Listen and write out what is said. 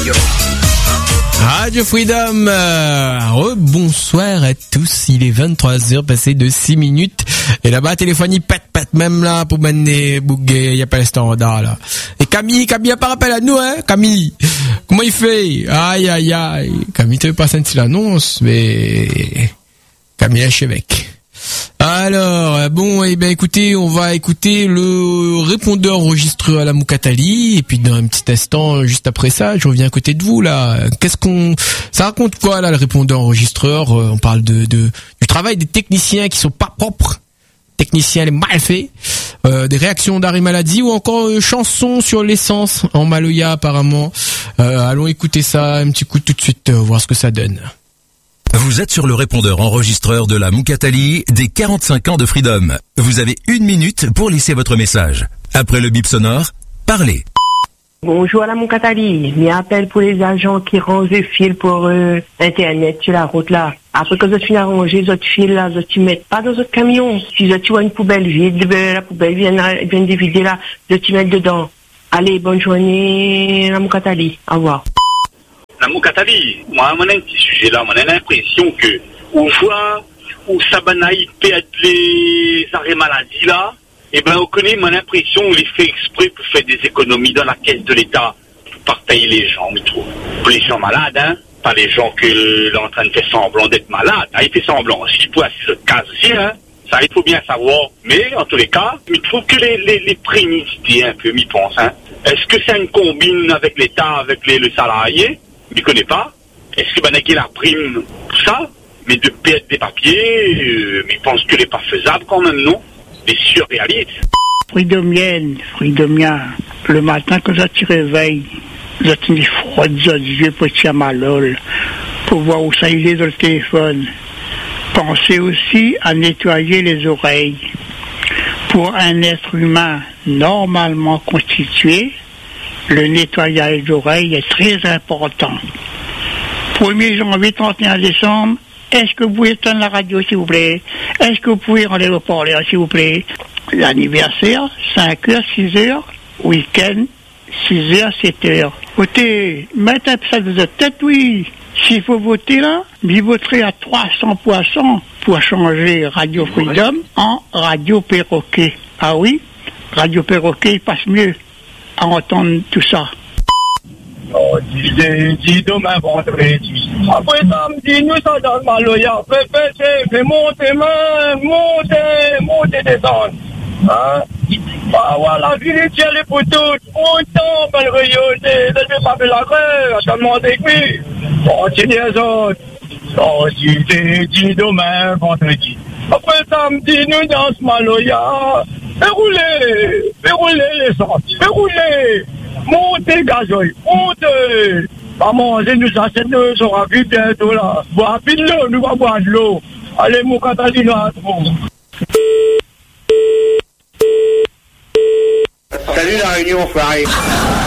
Radio Freedom, bonsoir à tous, il est 23h passé de 6 minutes, et là-bas, téléphone, il pète même là, pour mener, bouguer, il y a pas le standard là. Et Camille a pas rappel à nous, hein, Camille? Comment il fait? Aïe. Camille, tu veux pas sentir l'annonce, mais Camille Archevêque. Alors, bon, écoutez, on va écouter le répondeur enregistreur à la Moukatali, et puis dans un petit instant, juste après ça, je reviens à côté de vous, là. Ça raconte quoi, là, le répondeur enregistreur? On parle du travail des techniciens qui sont pas propres, techniciens les mal faits, des réactions d'arrêt maladie, ou encore chansons sur l'essence en Maloya, apparemment. Allons écouter ça, un petit coup tout de suite, voir ce que ça donne. Vous êtes sur le répondeur enregistreur de la Moukatali des 45 ans de Freedom. Vous avez 1 minute pour laisser votre message. Après le bip sonore, parlez. Bonjour à la Moukatali. Je m'appelle pour les agents qui rangent les fils pour Internet sur la route là. Après que je finis à ranger les autres fils là, je ne mets pas dans votre camion. Si je vois une poubelle vide, la poubelle vient de vider là, je te mets dedans. Allez, bonne journée la Moukatali. Au revoir. La Moukatali, moi, on a un petit sujet là, on a l'impression que, on voit, où Sabanaï perd les arrêts maladie là, et ben, on connaît, mon impression, on les fait exprès pour faire des économies dans la caisse de l'État, pour partager les gens, mais trop. Pour les gens malades, hein, pas les gens qui sont en train de faire semblant d'être malades, hein, il fait semblant. Si pour assis le cas aussi, hein, ça, il faut bien savoir. Mais, en tous les cas, il faut que les prémidités un peu, m'y pensent, hein. Est-ce que c'est une combine avec l'État, avec le salarié? Je ne connais pas. Est-ce que ben la prime tout ça, mais de perdre des papiers, mais je pense que n'est pas faisable quand même, non? C'est surréaliste. Freedomien, le matin quand je te réveille, je te dis froid de yeux pour te malol, pour voir où ça il est dans le téléphone. Pensez aussi à nettoyer les oreilles. Pour un être humain normalement constitué, le nettoyage d'oreilles est très important. 1er janvier, 31 décembre, est-ce que vous pouvez éteindre la radio, s'il vous plaît? Est-ce que vous pouvez enlever le haut-parleur, s'il vous plaît? L'anniversaire, 5h, 6h, week-end, 6h, 7h. Votez, mettez ça de votre tête, oui. S'il faut voter là, vous voterez à 300% pour changer Radio Freedom en Radio Perroquet. Ah oui? Radio Perroquet, il passe mieux à entendre tout ça. Oh, dis demain vendredi. Après samedi, nous sommes dans le Maloya. Fais monter, descendre. Hein? Bah voilà, vérité, les poteaux, autant, ben le rayonner, ne pas faire la grève, à demander que oui. Continuez les autres. Oh, dis demain vendredi. Après samedi, nous dans ce Maloya. Fais rouler l'essence, fais rouler, montez gazoil, montez, va manger, nous achète, nous aura vu bientôt là, boire de l'eau, nous va boire de l'eau, allez Moukatali là, Salut la Réunion, frère.